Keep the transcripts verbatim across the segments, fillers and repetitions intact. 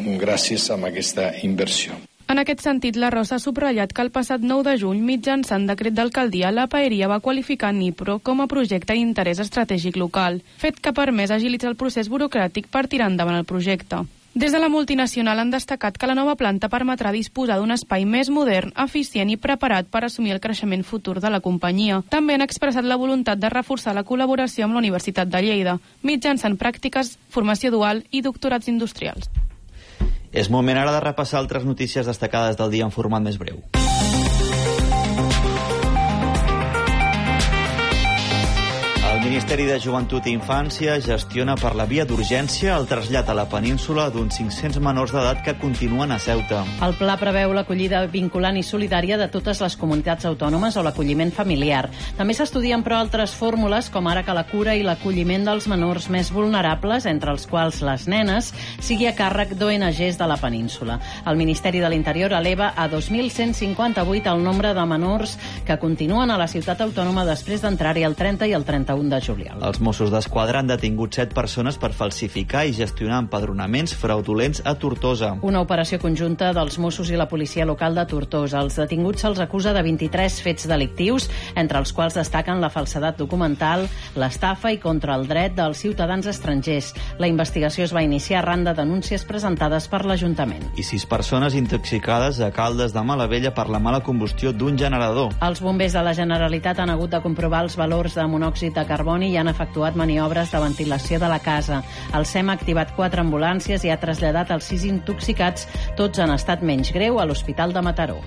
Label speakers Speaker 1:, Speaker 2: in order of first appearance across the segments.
Speaker 1: gràcies a aquesta inversió.
Speaker 2: En aquest sentit, la Rosa ha subratllat que el passat nou de juny, mitjançant decret d'alcaldia, la Paeria va qualificar Nipro com a projecte d'interès estratègic local, fet que ha permès agilitzar el procés burocràtic per tirar endavant el projecte. Des de la multinacional han destacat que la nova planta permetrà disposar d'un espai més modern, eficient i preparat per assumir el creixement futur de la companyia. També han expressat la voluntat de reforçar la col·laboració amb la Universitat de Lleida, mitjançant pràctiques, formació dual i doctorats industrials.
Speaker 3: És moment ara de repassar altres notícies destacades del dia en format més breu. El Ministeri de Joventut i Infància gestiona per la via d'urgència el trasllat a la península d'uns cinc-cents menors d'edat que continuen a Ceuta.
Speaker 4: El pla preveu l'acollida vinculant i solidària de totes les comunitats autònomes o l'acolliment familiar. També s'estudien, però, altres fórmules, com ara que la cura i l'acolliment dels menors més vulnerables, entre els quals les nenes, sigui a càrrec d'O N Ges de la península. El Ministeri de l'Interior eleva a dos mil cent cinquanta-vuit el nombre de menors que continuen a la ciutat autònoma després d'entrar-hi el trenta i el trenta-u de juliol.
Speaker 3: Els Mossos d'Esquadra han detingut set persones per falsificar i gestionar empadronaments fraudulents a Tortosa.
Speaker 4: Una operació conjunta dels Mossos i la policia local de Tortosa. Els detinguts se'ls acusa de vint-i-tres fets delictius, entre els quals destaquen la falsedat documental, l'estafa i contra el dret dels ciutadans estrangers. La investigació es va iniciar arran de denúncies presentades per l'Ajuntament.
Speaker 3: I sis persones intoxicades a Caldes de Malavella per la mala combustió d'un generador.
Speaker 4: Els bombers de la Generalitat han hagut de comprovar els valors de monòxid de carboni i han efectuat maniobres de ventilació de la casa. El S E M ha activat quatre ambulàncies i ha traslladat els sis intoxicats, tots en estat menys greu, a l'Hospital de Mataró.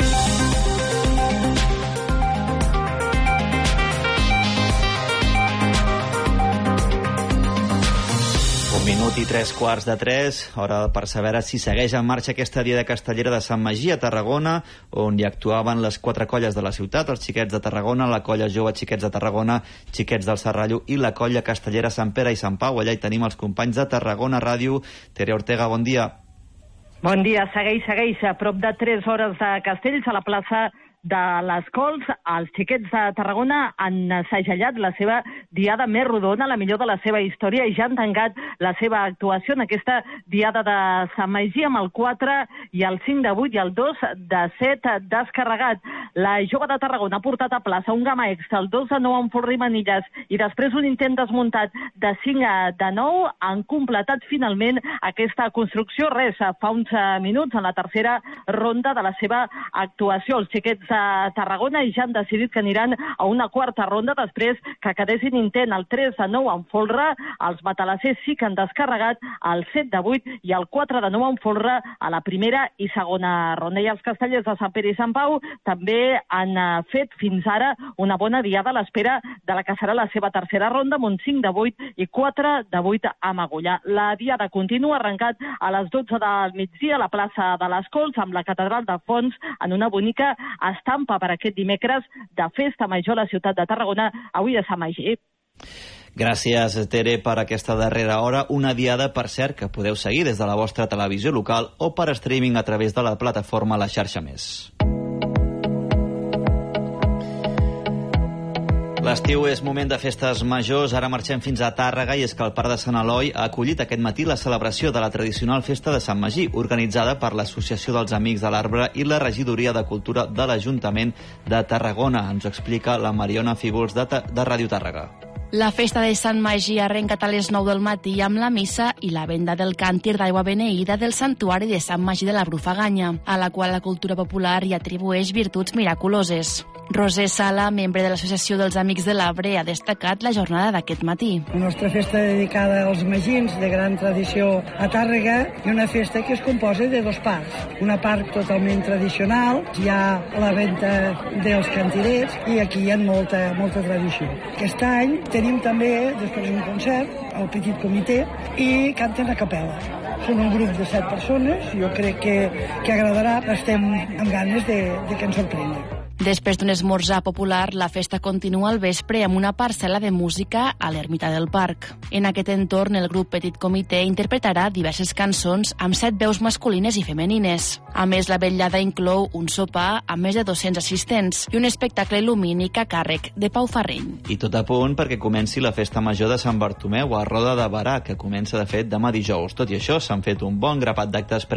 Speaker 3: Un minut i tres quarts de tres, hora per saber si segueix en marxa aquesta Diada Castellera de Sant Magí a Tarragona, on hi actuaven les quatre colles de la ciutat, els Xiquets de Tarragona, la colla jove Xiquets de Tarragona, Xiquets del Serrallo i la colla castellera Sant Pere i Sant Pau. Allà hi tenim els companys de Tarragona Ràdio. Tere Ortega, bon dia.
Speaker 5: Bon dia, segueix, segueix. A prop de tres hores de Castells, a la plaça de les Cols, els Xiquets de Tarragona han segellat la seva diada més rodona, la millor de la seva història, i ja han tancat la seva actuació en aquesta diada de Sant Magí amb el quatre i el cinc de vuit i el dos de set descarregat. La jove de Tarragona ha portat a plaça un gamma extra, el dos de nou amb folre i manilles, i després un intent desmuntat de cinc de nou han completat finalment aquesta construcció. Res, fa uns minuts, en la tercera ronda de la seva actuació. Els Xiquets de Tarragona i ja han decidit que aniran a una quarta ronda després que quedessin intent el tres de nou amb folre. Els matalassers sí que han descarregat el set de vuit i el quatre de nou amb folre a la primera i segona ronda. I els castellers de Sant Pere i Sant Pau també han fet fins ara una bona diada a l'espera de la que serà la seva tercera ronda amb un cinc de vuit i quatre de vuit amb agulla. La diada continua, arrencat a les dotze del migdia a la plaça de les Cols amb la catedral de fons en una bonica estampa per aquest dimecres de festa major a la ciutat de Tarragona, avui a Sant Magí.
Speaker 3: Gràcies, Tere, per aquesta darrera hora. Una diada, per cert, que podeu seguir des de la vostra televisió local o per streaming a través de la plataforma La Xarxa Més. L'estiu és moment de festes majors. Ara marxem fins a Tàrrega, i és que el Parc de Sant Eloi ha acollit aquest matí la celebració de la tradicional festa de Sant Magí, organitzada per l'Associació dels Amics de l'Arbre i la Regidoria de Cultura de l'Ajuntament de Tarragona. Ens ho explica la Mariona Fígols de, de Ràdio Tàrrega.
Speaker 6: La festa de Sant Magí ha arrencat a les nou del matí amb la missa i la venda del càntir d'aigua beneïda del santuari de Sant Magí de la Brufaganya, a la qual la cultura popular hi atribueix virtuts miraculoses. Roser Sala, membre de l'Associació dels Amics de l'Arbre, ha destacat la jornada d'aquest matí.
Speaker 7: La nostra festa dedicada als magins, de gran tradició a Tàrrega, i una festa que es composa de dos parts. Una part totalment tradicional, hi ha la venda dels cantirets, i aquí hi ha molta, molta tradició. Aquest any tenim també, després d'un concert, el Petit Comitè, i canten a capella. Són un grup de set persones, jo crec que, que agradarà, estem amb ganes de, de que ens sorprengui.
Speaker 6: Després d'un esmorzar popular, la festa continua al vespre amb una parcel·la de música a l'ermita del parc. En aquest entorn, el grup Petit Comitè interpretarà diverses cançons amb set veus masculines i femenines. A més, la vetllada inclou un sopar amb més de dos-cents assistents i un espectacle lumínic a càrrec de Pau Ferreny.
Speaker 3: I tot a punt perquè comenci la festa major de Sant Bartomeu a Roda de Barà, que comença, de fet, demà dijous. Tot i això, s'han fet un bon grapat d'actes